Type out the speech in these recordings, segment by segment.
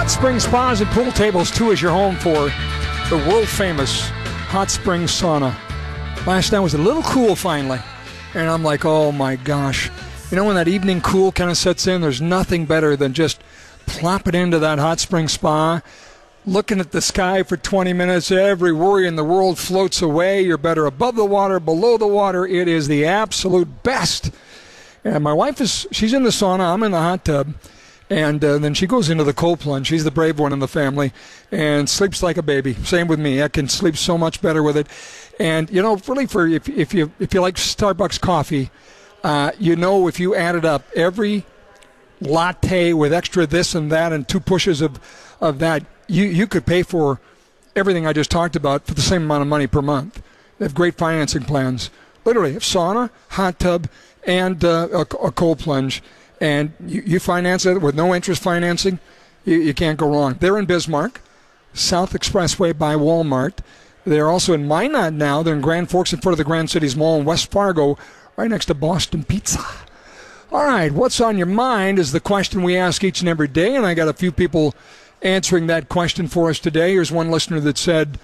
Hot Spring Spas and Pool Tables 2 is your home for the world-famous Hot Spring Sauna. Last night was a little cool finally, and I'm like, oh my gosh. You know, when that evening cool kind of sets in, there's nothing better than just plopping into that hot spring spa, looking at the sky for 20 minutes. Every worry in the world floats away. You're better above the water, below the water. It is the absolute best. And my wife she's in the sauna. I'm in the hot tub. And then she goes into the cold plunge. She's the brave one in the family and sleeps like a baby. Same with me. I can sleep so much better with it. And, you know, really if you like Starbucks coffee, if you added up every latte with extra this and that and 2 pushes of that, you could pay for everything I just talked about for the same amount of money per month. They have great financing plans. Literally, a sauna, hot tub, and a cold plunge. And you finance it with no interest financing, you can't go wrong. They're in Bismarck, South Expressway by Walmart. They're also in Minot now. They're in Grand Forks in front of the Grand Cities Mall in West Fargo, right next to Boston Pizza. All right, what's on your mind is the question we ask each and every day, and I got a few people answering that question for us today. Here's one listener that said,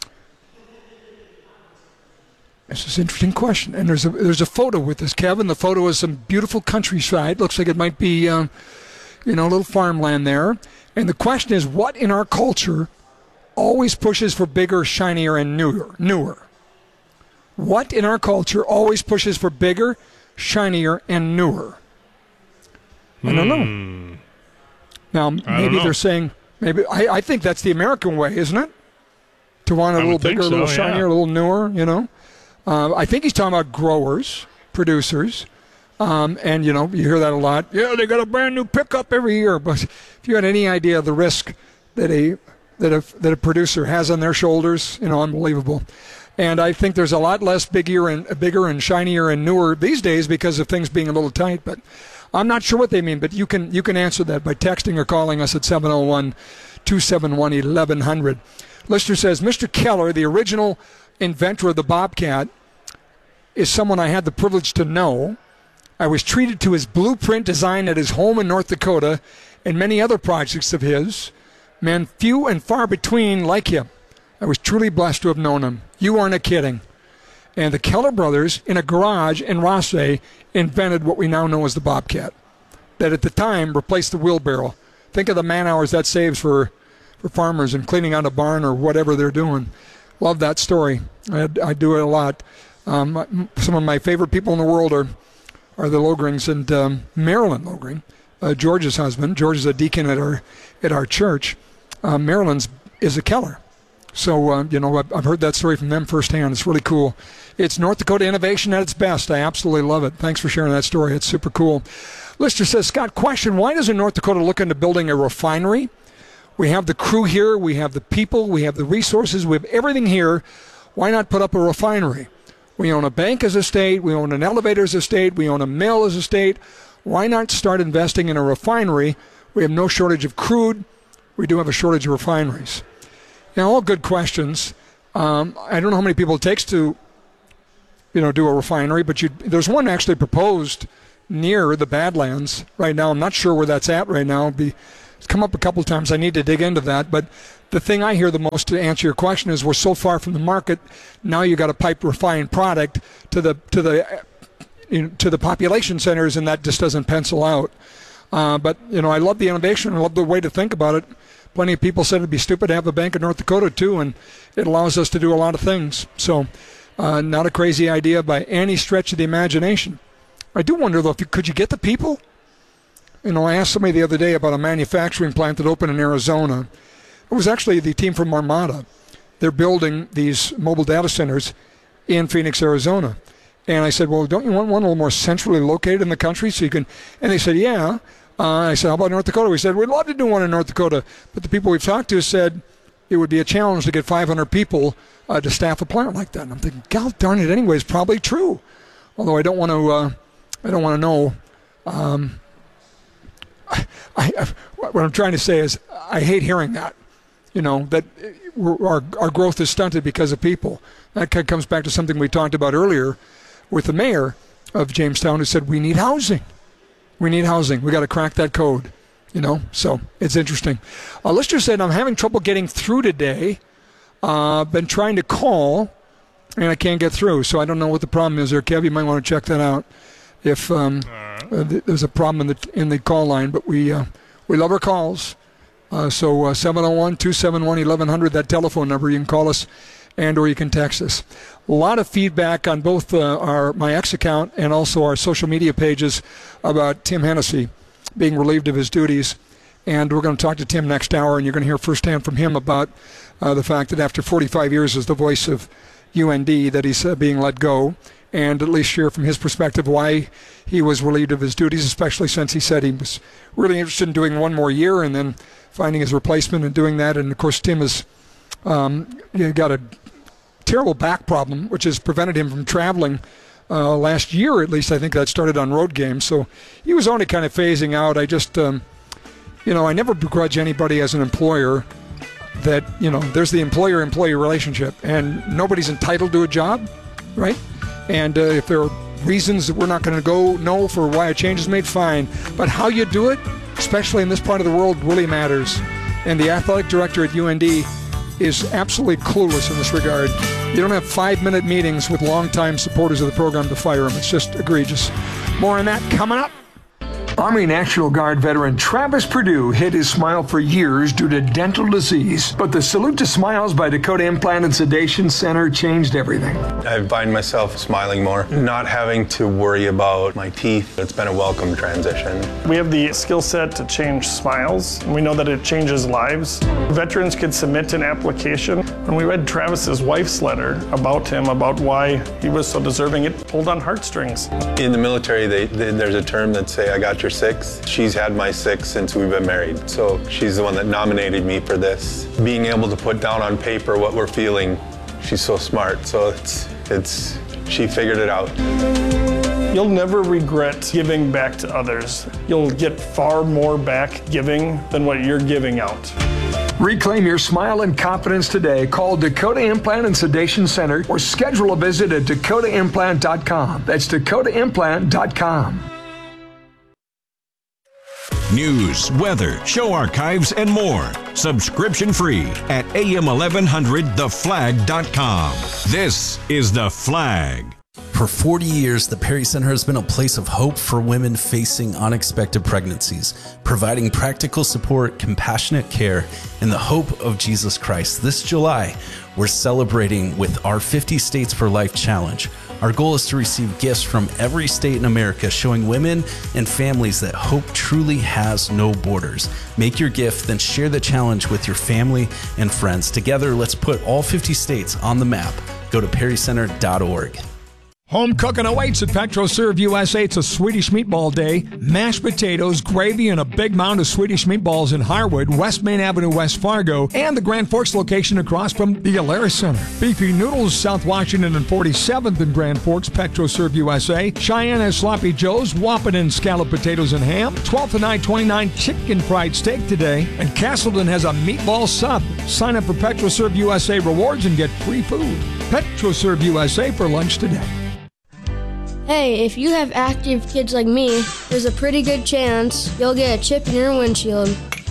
this is an interesting question, and there's a photo with this, Kevin. The photo is some beautiful countryside. Looks like it might be, a little farmland there. And the question is, what in our culture always pushes for bigger, shinier, and newer? What in our culture always pushes for bigger, shinier, and newer? I don't know. Now, maybe they're saying, I think that's the American way, isn't it? To want a little bigger, a little shinier, a little newer, you know? I think he's talking about growers, producers, and, you hear that a lot. Yeah, they got a brand new pickup every year. But if you had any idea of the risk that a producer has on their shoulders, unbelievable. And I think there's a lot less bigger and shinier and newer these days because of things being a little tight. But I'm not sure what they mean. But you can answer that by texting or calling us at 701-271-1100. Listener says, Mr. Keller, the original inventor of the Bobcat, is someone I had the privilege to know. I was treated to his blueprint design at his home in North Dakota and many other projects of his. Man, few and far between like him. I was truly blessed to have known him. You aren't kidding. And the Keller brothers, in a garage in Rossay, invented what we now know as the Bobcat, that at the time replaced the wheelbarrow. Think of the man hours that saves for farmers and cleaning out a barn or whatever they're doing. Love that story. I do it a lot. Some of my favorite people in the world are the Logrings and Marilyn Logring, George's husband. George is a deacon at our church. Marilyn's is a Keller. So, I've heard that story from them firsthand. It's really cool. It's North Dakota innovation at its best. I absolutely love it. Thanks for sharing that story. It's super cool. Lister says, Scott, question, why doesn't North Dakota look into building a refinery? We have the crew here. We have the people. We have the resources. We have everything here. Why not put up a refinery? We own a bank as a state. We own an elevator as a state. We own a mill as a state. Why not start investing in a refinery? We have no shortage of crude. We do have a shortage of refineries. Now, all good questions. I don't know how many people it takes to, do a refinery, but there's one actually proposed near the Badlands right now. I'm not sure where that's at right now. It's come up a couple of times. I need to dig into that. But the thing I hear the most to answer your question is we're so far from the market. Now you got to pipe refined product to the population centers, and that just doesn't pencil out. But I love the innovation. I love the way to think about it. Plenty of people said it'd be stupid to have a bank in North Dakota too, and it allows us to do a lot of things. So, not a crazy idea by any stretch of the imagination. I do wonder though, could you get the people? I asked somebody the other day about a manufacturing plant that opened in Arizona. It was actually the team from Armada. They're building these mobile data centers in Phoenix, Arizona. And I said, well, don't you want one a little more centrally located in the country so you can... And they said, yeah. I said, how about North Dakota? We said, we'd love to do one in North Dakota. But the people we've talked to said it would be a challenge to get 500 people to staff a plant like that. And I'm thinking, God darn it, anyway, it's probably true. Although I don't want to know... what I'm trying to say is I hate hearing that, that our growth is stunted because of people. That comes back to something we talked about earlier with the mayor of Jamestown who said we need housing. We need housing. We got to crack that code. So it's interesting. Listener said, I'm having trouble getting through today. Been trying to call, and I can't get through. So I don't know what the problem is there. Kev, you might want to check that out if there's a problem in the call line. But we love our calls. So 701-271-1100, that telephone number. You can call us or you can text us. A lot of feedback on both my X account and also our social media pages about Tim Hennessy being relieved of his duties. And we're going to talk to Tim next hour, and you're going to hear firsthand from him about the fact that after 45 years as the voice of UND that he's being let go, and at least share from his perspective why he was relieved of his duties, especially since he said he was really interested in doing one more year and then finding his replacement and doing that. And, of course, Tim has got a terrible back problem, which has prevented him from traveling last year, at least. I think that started on road games. So he was only kind of phasing out. I just, I never begrudge anybody as an employer that, there's the employer-employee relationship, and nobody's entitled to a job, right? And if there are reasons that we're not going to go no for why a change is made, fine. But how you do it, especially in this part of the world, really matters. And the athletic director at UND is absolutely clueless in this regard. You don't have 5-minute meetings with longtime supporters of the program to fire him. It's just egregious. More on that coming up. Army National Guard veteran Travis Perdue hid his smile for years due to dental disease. But the Salute to Smiles by Dakota Implant and Sedation Center changed everything. I find myself smiling more, not having to worry about my teeth. It's been a welcome transition. We have the skill set to change smiles, and we know that it changes lives. Veterans could submit an application. When we read Travis's wife's letter about him, about why he was so deserving, it pulled on heartstrings. In the military, there's a term that say, I got your six. She's had my six since we've been married. So she's the one that nominated me for this. Being able to put down on paper what we're feeling, she's so smart. So she figured it out. You'll never regret giving back to others. You'll get far more back giving than what you're giving out. Reclaim your smile and confidence today. Call Dakota Implant and Sedation Center or schedule a visit at dakotaimplant.com. That's dakotaimplant.com. News, weather, show archives, and more. Subscription free at AM1100theflag.com. This is The Flag. For 40 years, the Perry Center has been a place of hope for women facing unexpected pregnancies, providing practical support, compassionate care, and the hope of Jesus Christ. This July, we're celebrating with our 50 States for Life Challenge. Our goal is to receive gifts from every state in America, showing women and families that hope truly has no borders. Make your gift, then share the challenge with your family and friends. Together, let's put all 50 states on the map. Go to perrycenter.org. Home cooking awaits at PetroServe USA. It's a Swedish meatball day. Mashed potatoes, gravy, and a big mound of Swedish meatballs in Harwood, West Main Avenue, West Fargo, and the Grand Forks location across from the Alaris Center. Beefy noodles, South Washington and 47th in Grand Forks, PetroServe USA. Cheyenne has Sloppy Joe's, Wahpeton scalloped potatoes and ham. 12th and I-29 chicken fried steak today. And Castleton has a meatball sub. Sign up for PetroServe USA rewards and get free food. PetroServe USA for lunch today. Hey, if you have active kids like me, there's a pretty good chance you'll get a chip in your windshield.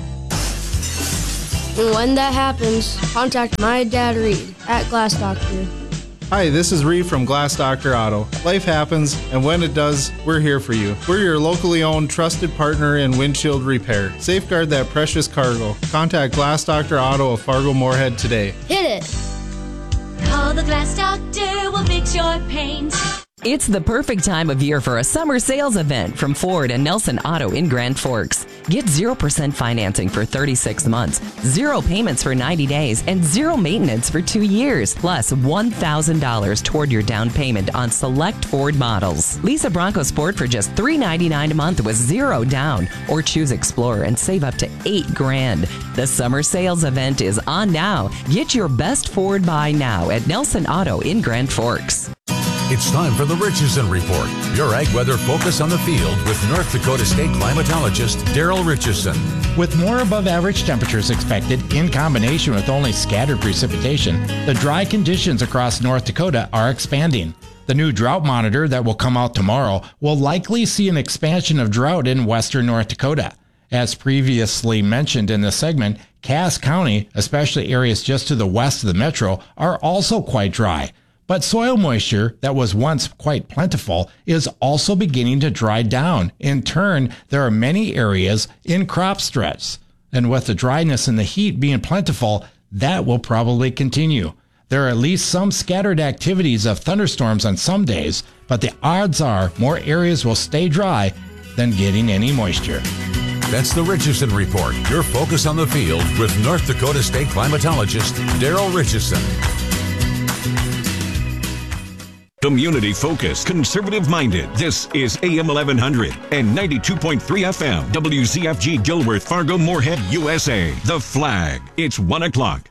And when that happens, contact my dad Reed at Glass Doctor. Hi, this is Reed from Glass Doctor Auto. Life happens, and when it does, we're here for you. We're your locally owned, trusted partner in windshield repair. Safeguard that precious cargo. Contact Glass Doctor Auto of Fargo Moorhead today. Hit it! Call the Glass Doctor, we'll fix your paint. It's the perfect time of year for a summer sales event from Ford and Nelson Auto in Grand Forks. Get 0% financing for 36 months, 0 payments for 90 days, and 0 maintenance for 2 years, plus $1,000 toward your down payment on select Ford models. Lease a Bronco Sport for just $399 a month with 0 down, or choose Explorer and save up to $8,000. The summer sales event is on now. Get your best Ford buy now at Nelson Auto in Grand Forks. It's time for the Richardson Report, your ag weather focus on the field with North Dakota State climatologist Daryl Richardson. With more above average temperatures expected in combination with only scattered precipitation, the dry conditions across North Dakota are expanding. The new drought monitor that will come out tomorrow will likely see an expansion of drought in western North Dakota. As previously mentioned in the segment, Cass County, especially areas just to the west of the metro, are also quite dry. But soil moisture that was once quite plentiful is also beginning to dry down. In turn, there are many areas in crop stress. And with the dryness and the heat being plentiful, that will probably continue. There are at least some scattered activities of thunderstorms on some days, but the odds are more areas will stay dry than getting any moisture. That's the Richardson Report, your focus on the field with North Dakota State climatologist Daryl Richardson. Community-focused, conservative-minded. This is AM 1100 and 92.3 FM. WZFG Gilworth, Fargo, Moorhead, USA. The Flag. It's 1 o'clock.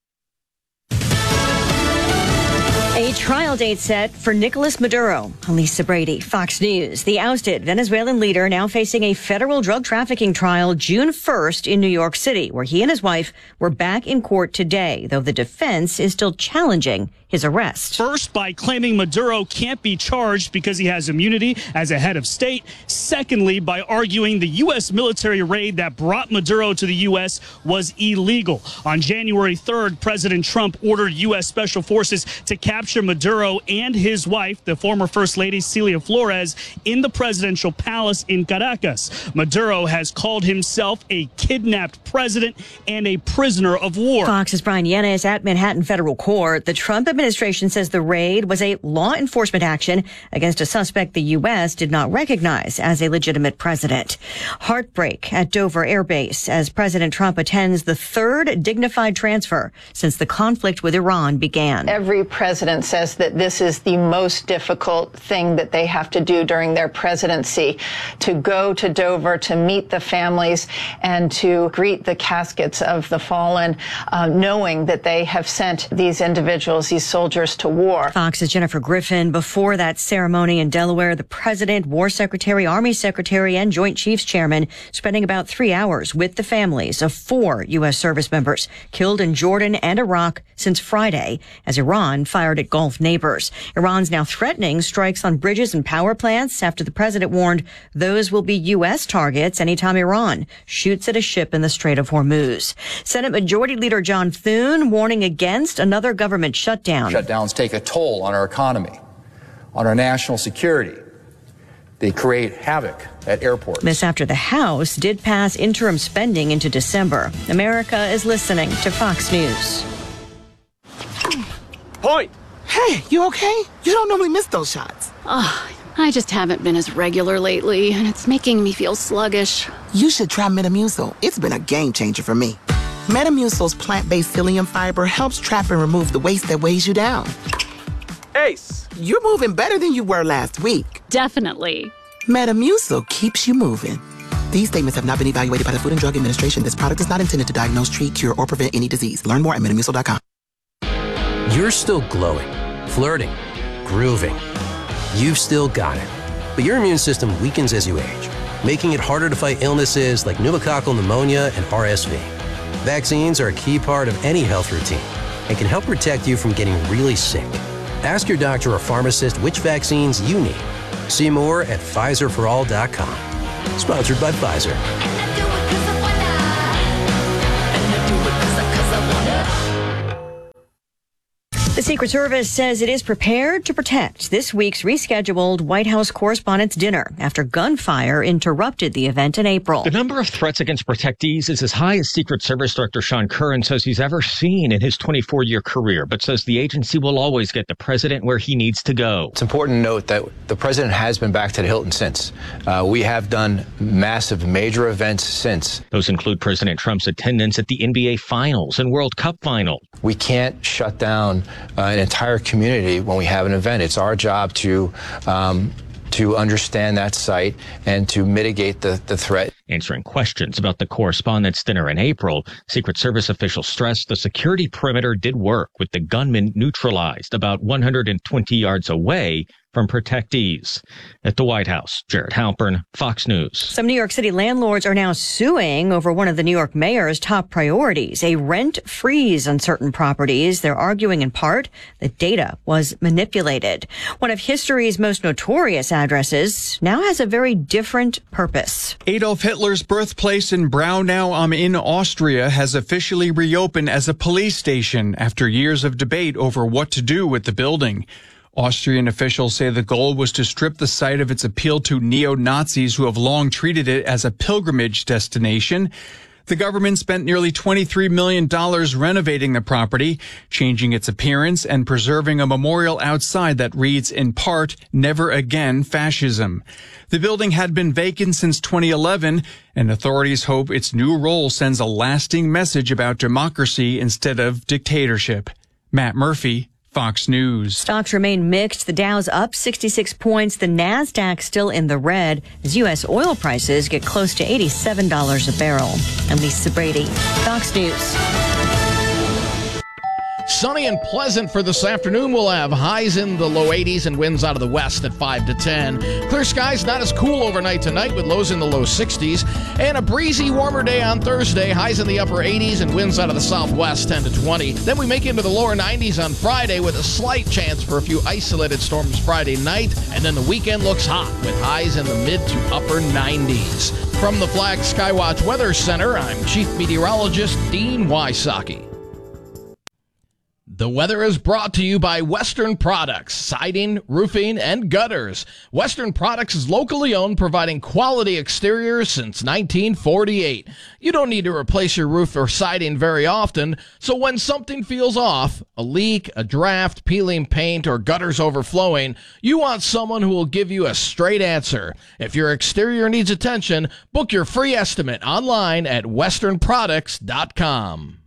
A trial date set for Nicolas Maduro. Lisa Brady, Fox News. The ousted Venezuelan leader now facing a federal drug trafficking trial June 1st in New York City, where he and his wife were back in court today, though the defense is still challenging his arrest. First, by claiming Maduro can't be charged because he has immunity as a head of state. Secondly, by arguing the U.S. military raid that brought Maduro to the U.S. was illegal. On January 3rd, President Trump ordered U.S. Special Forces to capture Maduro and his wife, the former First Lady Celia Flores, in the presidential palace in Caracas. Maduro has called himself a kidnapped president and a prisoner of war. Fox's Brian Yanis at Manhattan Federal Court. The Trump administration says the raid was a law enforcement action against a suspect the U.S. did not recognize as a legitimate president. Heartbreak at Dover Air Base as President Trump attends the third dignified transfer since the conflict with Iran began. Every president says that this is the most difficult thing that they have to do during their presidency, to go to Dover, to meet the families, and to greet the caskets of the fallen, knowing that they have sent these individuals, these soldiers, to war. Fox's Jennifer Griffin. Before that ceremony in Delaware, the president, war secretary, army secretary, and Joint Chiefs chairman spending about 3 hours with the families of 4 U.S. service members killed in Jordan and Iraq since Friday as Iran fired at Gulf neighbors. Iran's now threatening strikes on bridges and power plants after the president warned those will be U.S. targets anytime Iran shoots at a ship in the Strait of Hormuz. Senate Majority Leader John Thune warning against another government shutdown. Shutdowns take a toll on our economy, on our national security. They create havoc at airports. This after the House did pass interim spending into December. America is listening to Fox News. Point! Hey, you okay? You don't normally miss those shots. I just haven't been as regular lately, and it's making me feel sluggish. You should try Metamucil. It's been a game changer for me. Metamucil's plant-based psyllium fiber helps trap and remove the waste that weighs you down. Ace! You're moving better than you were last week. Definitely. Metamucil keeps you moving. These statements have not been evaluated by the Food and Drug Administration. This product is not intended to diagnose, treat, cure, or prevent any disease. Learn more at metamucil.com. You're still glowing, flirting, grooving. You've still got it. But your immune system weakens as you age, making it harder to fight illnesses like pneumococcal pneumonia and RSV. Vaccines are a key part of any health routine and can help protect you from getting really sick. Ask your doctor or pharmacist which vaccines you need. See more at PfizerForAll.com. Sponsored by Pfizer. The Secret Service says it is prepared to protect this week's rescheduled White House Correspondents' Dinner after gunfire interrupted the event in April. The number of threats against protectees is as high as Secret Service Director Sean Curran says he's ever seen in his 24-year career, but says the agency will always get the president where he needs to go. It's important to note that the president has been back to the Hilton since. We have done massive, major events since. Those include President Trump's attendance at the NBA Finals and World Cup Final. We can't shut down an entire community when we have an event. It's our job to understand that site and to mitigate the threat. Answering questions about the Correspondents' Dinner in April, Secret Service officials stressed the security perimeter did work, with the gunman neutralized about 120 yards away from protectees. At the White House, Jared Halpern, Fox News. Some New York City landlords are now suing over one of the New York mayor's top priorities, a rent freeze on certain properties. They're arguing in part that data was manipulated. One of history's most notorious addresses now has a very different purpose. Adolf Hitler Hitler's birthplace in Braunau am Inn, Austria, has officially reopened as a police station after years of debate over what to do with the building. Austrian officials say the goal was to strip the site of its appeal to neo-Nazis who have long treated it as a pilgrimage destination. The government spent nearly $23 million renovating the property, changing its appearance, and preserving a memorial outside that reads, in part, "Never Again Fascism." The building had been vacant since 2011, and authorities hope its new role sends a lasting message about democracy instead of dictatorship. Matt Murphy, Fox News. Stocks remain mixed. The Dow's up 66 points. The Nasdaq still in the red as U.S. oil prices get close to $87 a barrel. I'm Lisa Brady, Fox News. Sunny and pleasant for this afternoon. We'll have highs in the low 80s and winds out of the west at 5 to 10. Clear skies, not as cool overnight tonight with lows in the low 60s. And a breezy, warmer day on Thursday. Highs in the upper 80s and winds out of the southwest 10 to 20. Then we make it into the lower 90s on Friday with a slight chance for a few isolated storms Friday night. And then the weekend looks hot with highs in the mid to upper 90s. From the Flag Skywatch Weather Center, I'm Chief Meteorologist Dean Wysocki. The weather is brought to you by Western Products, siding, roofing, and gutters. Western Products is locally owned, providing quality exteriors since 1948. You don't need to replace your roof or siding very often, so when something feels off, a leak, a draft, peeling paint, or gutters overflowing, you want someone who will give you a straight answer. If your exterior needs attention, book your free estimate online at westernproducts.com.